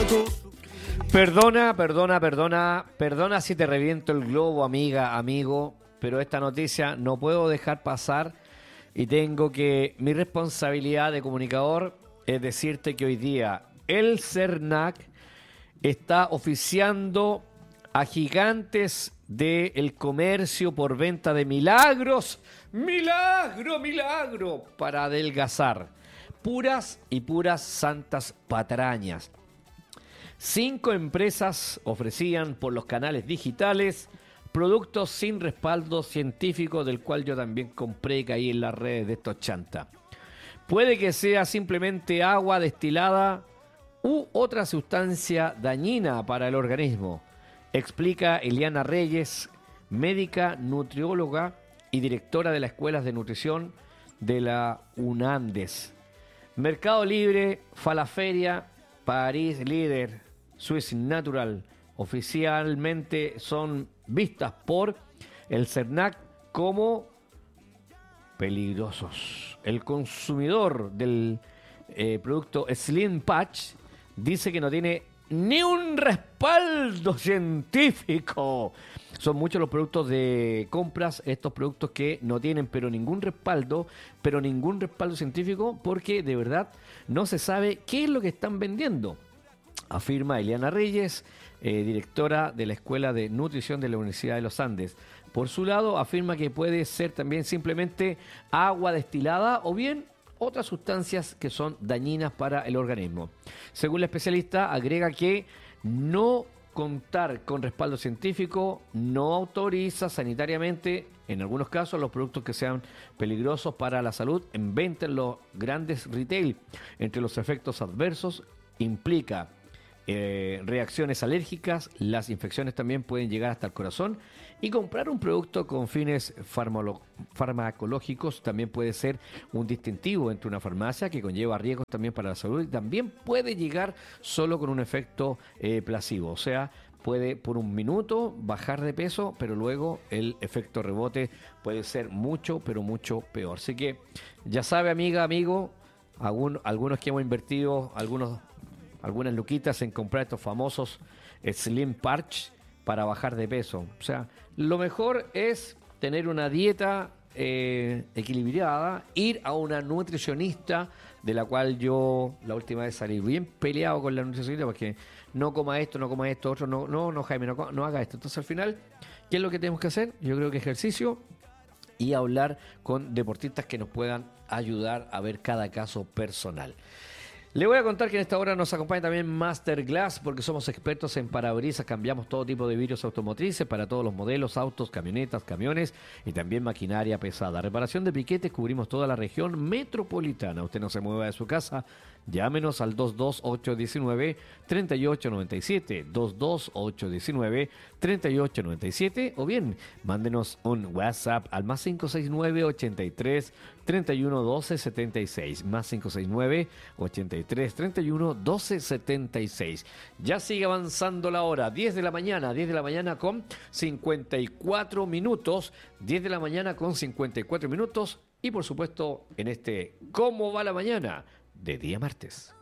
Perdona si te reviento el globo, amiga, amigo, pero esta noticia no puedo dejar pasar y mi responsabilidad de comunicador es decirte que hoy día el CERNAC está oficiando a gigantes del comercio por venta de milagro, para adelgazar. Puras y puras santas patrañas. 5 empresas ofrecían por los canales digitales productos sin respaldo científico, del cual yo también compré y caí en las redes de estos chantas. Puede que sea simplemente agua destilada u otra sustancia dañina para el organismo, explica Eliana Reyes, médica, nutrióloga y directora de las escuelas de nutrición de la UNANDES. Mercado Libre, Falaferia, París Líder, Swiss Natural, oficialmente son vistas por el CERNAC como peligrosos. El consumidor del producto Slim Patch dice que no tiene ni un respaldo científico. Son muchos los productos de compras, estos productos que no tienen ningún respaldo científico, porque de verdad no se sabe qué es lo que están vendiendo, afirma Eliana Reyes, directora de la Escuela de Nutrición de la Universidad de los Andes. Por su lado, afirma que puede ser también simplemente agua destilada o bien otras sustancias que son dañinas para el organismo. Según la especialista, agrega que no contar con respaldo científico no autoriza sanitariamente, en algunos casos, los productos que sean peligrosos para la salud en venta en los grandes retail. Entre los efectos adversos implica reacciones alérgicas, las infecciones también pueden llegar hasta el corazón, y comprar un producto con fines farmacológicos también puede ser un distintivo entre una farmacia que conlleva riesgos también para la salud, y también puede llegar solo con un efecto placebo, o sea, puede por un minuto bajar de peso, pero luego el efecto rebote puede ser mucho, pero mucho peor. Así que ya sabe, amiga, amigo, algunos que hemos invertido algunas luquitas en comprar estos famosos Slim Patch para bajar de peso. O sea, lo mejor es tener una dieta equilibrada, ir a una nutricionista, de la cual yo la última vez salí bien peleado con la nutricionista porque no coma esto, otro, no Jaime, no haga esto. Entonces al final, ¿qué es lo que tenemos que hacer? Yo creo que ejercicio y hablar con deportistas que nos puedan ayudar a ver cada caso personal. Le voy a contar que en esta hora nos acompaña también Masterglass, porque somos expertos en parabrisas, cambiamos todo tipo de vidrios automotrices para todos los modelos, autos, camionetas, camiones y también maquinaria pesada. Reparación de piquetes, cubrimos toda la región metropolitana. Usted no se mueva de su casa, llámenos al 22819-3897, 22819-3897, o bien mándenos un WhatsApp al más 569-83-31-12-76, más 569-83-31-12-76. Ya sigue avanzando la hora, 10 de la mañana con 54 minutos, 10 de la mañana con 54 minutos, y por supuesto en este ¿Cómo va la mañana? De día martes.